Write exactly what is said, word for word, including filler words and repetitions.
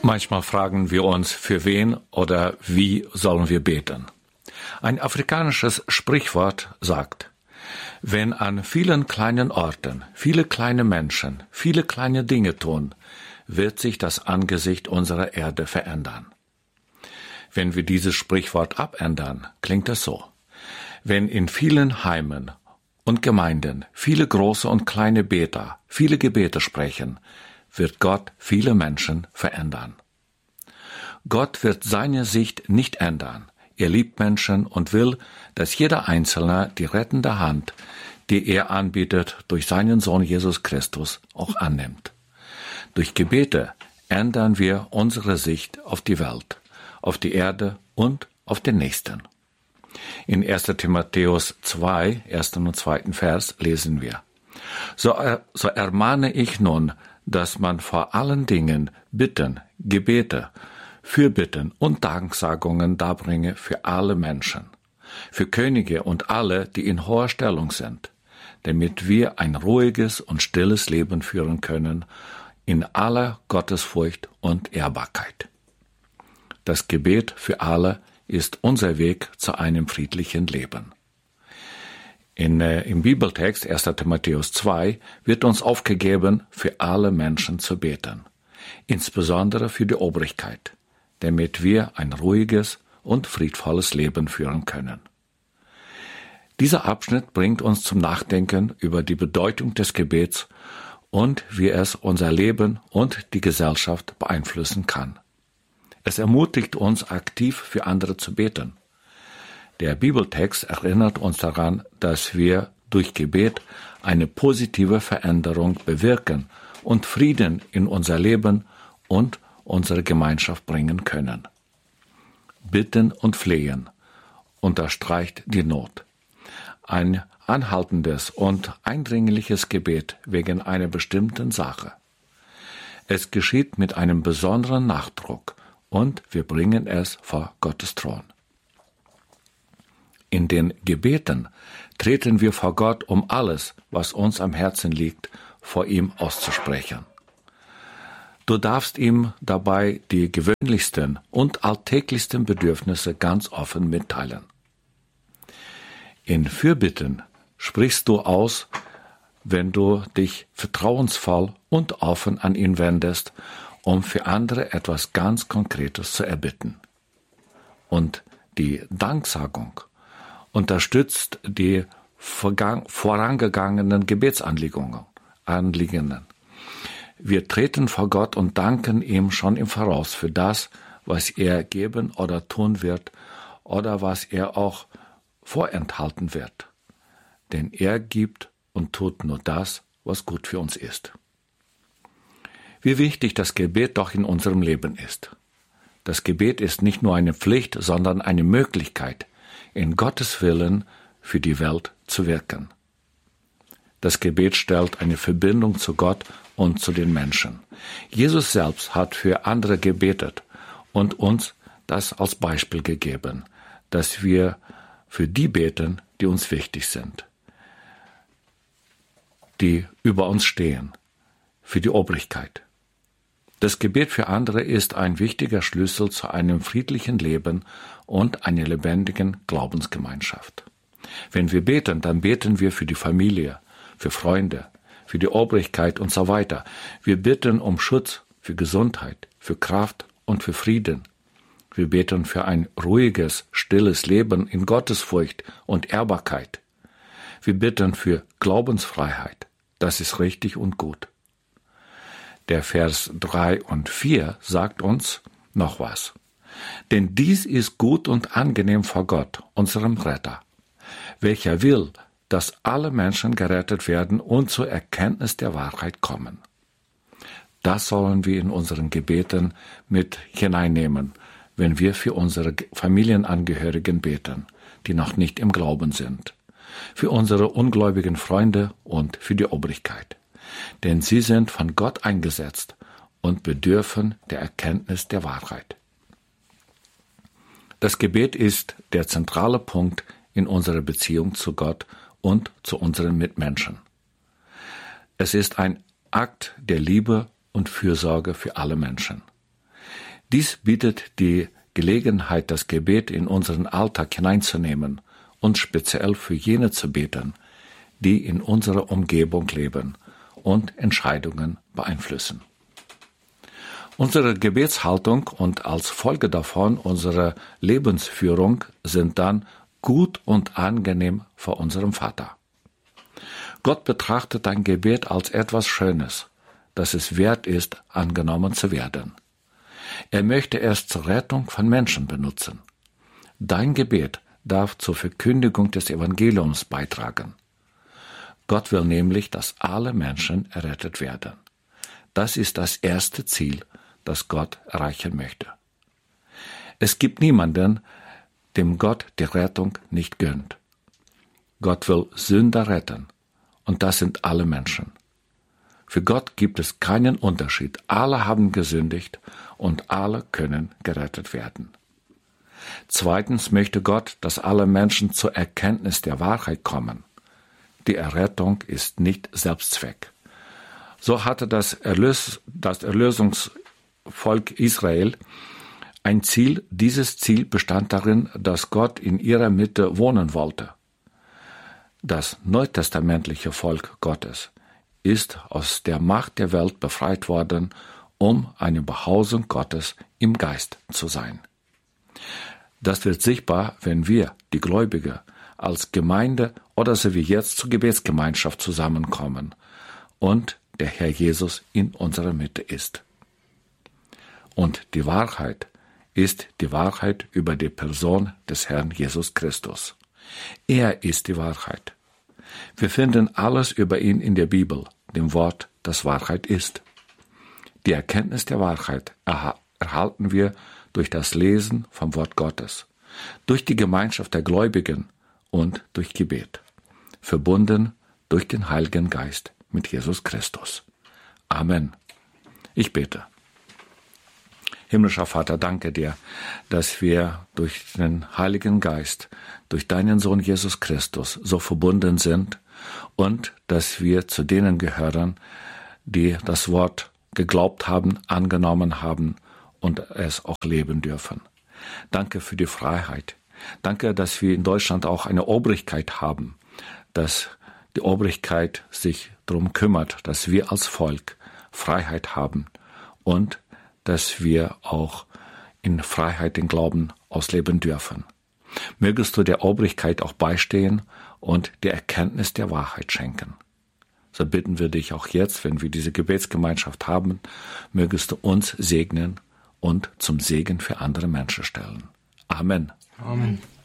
Manchmal fragen wir uns, für wen oder wie sollen wir beten? Ein afrikanisches Sprichwort sagt, wenn an vielen kleinen Orten viele kleine Menschen viele kleine Dinge tun, wird sich das Angesicht unserer Erde verändern. Wenn wir dieses Sprichwort abändern, klingt es so. Wenn in vielen Heimen und Gemeinden viele große und kleine Beter viele Gebete sprechen, wird Gott viele Menschen verändern. Gott wird seine Sicht nicht ändern. Er liebt Menschen und will, dass jeder Einzelne die rettende Hand, die er anbietet, durch seinen Sohn Jesus Christus auch annimmt. Durch Gebete ändern wir unsere Sicht auf die Welt, auf die Erde und auf den Nächsten. In erster Timotheus zwei, ersten und zweiten Vers lesen wir, so, er, so ermahne ich nun, dass man vor allen Dingen Bitten, Gebete, Fürbitten und Danksagungen darbringe für alle Menschen, für Könige und alle, die in hoher Stellung sind, damit wir ein ruhiges und stilles Leben führen können, in aller Gottesfurcht und Ehrbarkeit. Das Gebet für alle ist unser Weg zu einem friedlichen Leben. In, äh, im Bibeltext erster Timotheus zwei wird uns aufgegeben, für alle Menschen zu beten, insbesondere für die Obrigkeit, damit wir ein ruhiges und friedvolles Leben führen können. Dieser Abschnitt bringt uns zum Nachdenken über die Bedeutung des Gebets und wie es unser Leben und die Gesellschaft beeinflussen kann. Es ermutigt uns, aktiv für andere zu beten. Der Bibeltext erinnert uns daran, dass wir durch Gebet eine positive Veränderung bewirken und Frieden in unser Leben und unsere Gemeinschaft bringen können. Bitten und Flehen unterstreicht die Not. Ein anhaltendes und eindringliches Gebet wegen einer bestimmten Sache. Es geschieht mit einem besonderen Nachdruck und wir bringen es vor Gottes Thron. In den Gebeten treten wir vor Gott, um alles, was uns am Herzen liegt, vor ihm auszusprechen. Du darfst ihm dabei die gewöhnlichsten und alltäglichsten Bedürfnisse ganz offen mitteilen. In Fürbitten sprichst du aus, wenn du dich vertrauensvoll und offen an ihn wendest, um für andere etwas ganz Konkretes zu erbitten. Und die Danksagung unterstützt die vorangegangenen Gebetsanliegungen. Anliegenden. Wir treten vor Gott und danken ihm schon im Voraus für das, was er geben oder tun wird oder was er auch vorenthalten wird. Denn er gibt und tut nur das, was gut für uns ist. Wie wichtig das Gebet doch in unserem Leben ist. Das Gebet ist nicht nur eine Pflicht, sondern eine Möglichkeit, in Gottes Willen für die Welt zu wirken. Das Gebet stellt eine Verbindung zu Gott und zu den Menschen. Jesus selbst hat für andere gebetet und uns das als Beispiel gegeben, dass wir für die beten, die uns wichtig sind, die über uns stehen, für die Obrigkeit. Das Gebet für andere ist ein wichtiger Schlüssel zu einem friedlichen Leben und einer lebendigen Glaubensgemeinschaft. Wenn wir beten, dann beten wir für die Familie, für Freunde, für die Obrigkeit und so weiter. Wir bitten um Schutz, für Gesundheit, für Kraft und für Frieden. Wir beten für ein ruhiges, stilles Leben in Gottesfurcht und Ehrbarkeit. Wir bitten für Glaubensfreiheit. Das ist richtig und gut. Der Vers drei und vier sagt uns noch was. Denn dies ist gut und angenehm vor Gott, unserem Retter, welcher will, dass alle Menschen gerettet werden und zur Erkenntnis der Wahrheit kommen. Das sollen wir in unseren Gebeten mit hineinnehmen, wenn wir für unsere Familienangehörigen beten, die noch nicht im Glauben sind, für unsere ungläubigen Freunde und für die Obrigkeit. Denn sie sind von Gott eingesetzt und bedürfen der Erkenntnis der Wahrheit. Das Gebet ist der zentrale Punkt in unserer Beziehung zu Gott und zu unseren Mitmenschen. Es ist ein Akt der Liebe und Fürsorge für alle Menschen. Dies bietet die Gelegenheit, das Gebet in unseren Alltag hineinzunehmen und speziell für jene zu beten, die in unserer Umgebung leben und Entscheidungen beeinflussen. Unsere Gebetshaltung und als Folge davon unsere Lebensführung sind dann gut und angenehm vor unserem Vater. Gott betrachtet dein Gebet als etwas Schönes, das es wert ist, angenommen zu werden. Er möchte es zur Rettung von Menschen benutzen. Dein Gebet darf zur Verkündigung des Evangeliums beitragen. Gott will nämlich, dass alle Menschen errettet werden. Das ist das erste Ziel, das Gott erreichen möchte. Es gibt niemanden, dem Gott die Rettung nicht gönnt. Gott will Sünder retten, und das sind alle Menschen. Für Gott gibt es keinen Unterschied. Alle haben gesündigt und alle können gerettet werden. Zweitens möchte Gott, dass alle Menschen zur Erkenntnis der Wahrheit kommen. Die Errettung ist nicht Selbstzweck. So hatte das, Erlös, das Erlösungsvolk Israel ein Ziel. Dieses Ziel bestand darin, dass Gott in ihrer Mitte wohnen wollte. Das neutestamentliche Volk Gottes ist aus der Macht der Welt befreit worden, um eine Behausung Gottes im Geist zu sein. Das wird sichtbar, wenn wir, die Gläubige, als Gemeinde oder so wie jetzt zur Gebetsgemeinschaft zusammenkommen und der Herr Jesus in unserer Mitte ist. Und die Wahrheit ist die Wahrheit über die Person des Herrn Jesus Christus. Er ist die Wahrheit. Wir finden alles über ihn in der Bibel, dem Wort, das Wahrheit ist. Die Erkenntnis der Wahrheit erhalten wir durch das Lesen vom Wort Gottes, durch die Gemeinschaft der Gläubigen und durch Gebet, verbunden durch den Heiligen Geist mit Jesus Christus. Amen. Ich bete. Himmlischer Vater, danke dir, dass wir durch den Heiligen Geist, durch deinen Sohn Jesus Christus so verbunden sind und dass wir zu denen gehören, die das Wort geglaubt haben, angenommen haben und es auch leben dürfen. Danke für die Freiheit. Danke, dass wir in Deutschland auch eine Obrigkeit haben, dass die Obrigkeit sich darum kümmert, dass wir als Volk Freiheit haben und dass wir auch in Freiheit den Glauben ausleben dürfen. Mögest du der Obrigkeit auch beistehen und die Erkenntnis der Wahrheit schenken. So bitten wir dich auch jetzt, wenn wir diese Gebetsgemeinschaft haben, mögest du uns segnen und zum Segen für andere Menschen stellen. Amen. Amen.